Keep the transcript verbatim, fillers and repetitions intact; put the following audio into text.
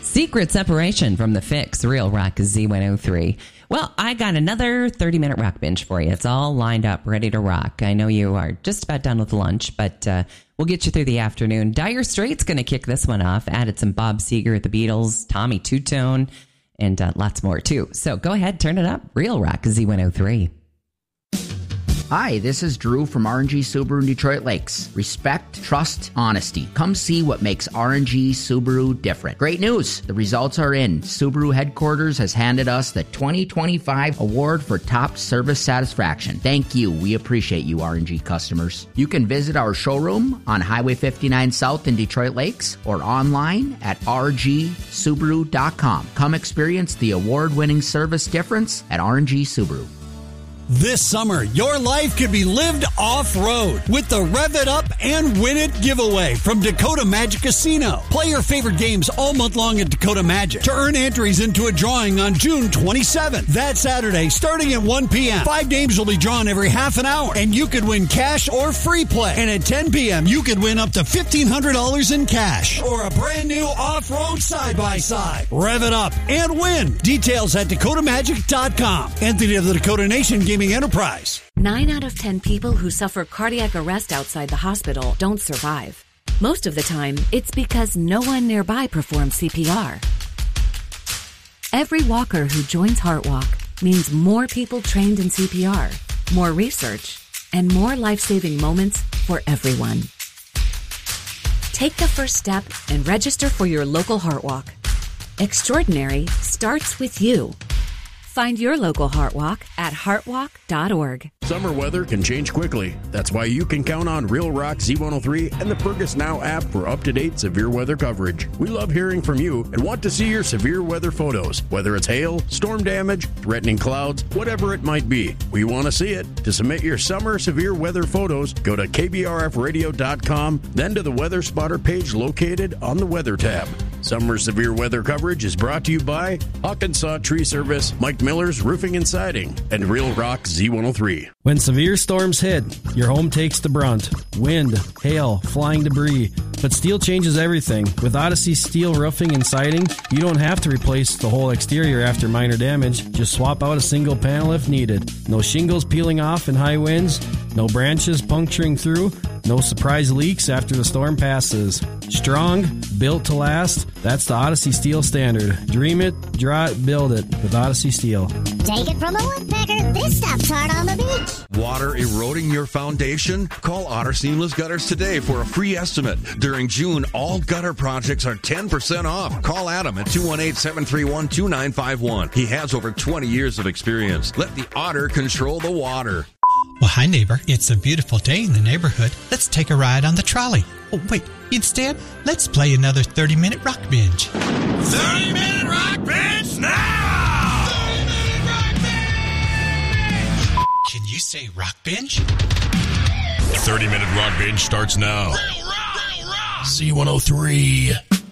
Secret Separation from The Fix, Real Rock Z one oh three. Well, I got another thirty-minute rock binge for you. It's all lined up, ready to rock. I know you are just about done with lunch, but uh, we'll get you through the afternoon. Dire Straits going to kick this one off. Added some Bob Seger, The Beatles, Tommy Two-Tone, and uh, lots more, too. So go ahead, turn it up. Real Rock Z one oh three. Hi, this is Drew from R and G Subaru in Detroit Lakes. Respect, trust, honesty. Come see what makes R and G Subaru different. Great news! The results are in. Subaru headquarters has handed us the twenty twenty-five award for top service satisfaction. Thank you. We appreciate you, R and G customers. You can visit our showroom on Highway fifty-nine South in Detroit Lakes or online at r g subaru dot com. Come experience the award-winning service difference at R and G Subaru. This summer, your life could be lived off-road with the Rev It Up and Win It giveaway from Dakota Magic Casino. Play your favorite games all month long at Dakota Magic to earn entries into a drawing on June twenty-seventh. That Saturday, starting at one p.m. Five games will be drawn every half an hour, and you could win cash or free play. And at ten p.m., you could win up to fifteen hundred dollars in cash or a brand new off-road side-by-side. Rev it up and win. Details at dakota magic dot com. Entity of the Dakota Nation Gaming Enterprise. Nine out of ten people who suffer cardiac arrest outside the hospital don't survive. Most of the time, it's because no one nearby performs C P R. Every walker who joins HeartWalk means more people trained in C P R, more research, and more life-saving moments for everyone. Take the first step and register for your local HeartWalk. Extraordinary starts with you. Find your local HeartWalk at heart walk dot org. Summer weather can change quickly. That's why you can count on Real Rock Z one oh three and the Fergus Now app for up-to-date severe weather coverage. We love hearing from you and want to see your severe weather photos, whether it's hail, storm damage, threatening clouds, whatever it might be. We want to see it. To submit your summer severe weather photos, go to k b r f radio dot com, then to the Weather Spotter page located on the Weather tab. Summer severe weather coverage is brought to you by Hawkinsaw Tree Service, Mike Miller's Roofing and Siding, and Real Rock Z one oh three. When severe storms hit, your home takes the brunt. Wind, hail, flying debris. But steel changes everything. With Odyssey Steel Roofing and Siding, you don't have to replace the whole exterior after minor damage. Just swap out a single panel if needed. No shingles peeling off in high winds. No branches puncturing through. No surprise leaks after the storm passes. Strong, built to last. That's the Odyssey Steel standard. Dream it, draw it, build it with Odyssey Steel. Take it from a woodpecker. This stuff's hard on the beach. Water eroding your foundation? Call Otter Seamless Gutters today for a free estimate. During June, all gutter projects are ten percent off. Call Adam at two one eight, seven three one, two nine five one. He has over twenty years of experience. Let the Otter control the water. Well, hi, neighbor. It's a beautiful day in the neighborhood. Let's take a ride on the trolley. Oh, wait. Instead, let's play another thirty-minute rock binge. thirty-minute rock binge now! thirty-minute rock binge! Can you say rock binge? thirty-minute rock binge starts now. Z one oh three.